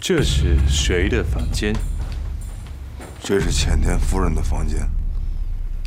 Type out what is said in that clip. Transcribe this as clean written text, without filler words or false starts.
这是谁的房间？ 这是浅田夫人的房间。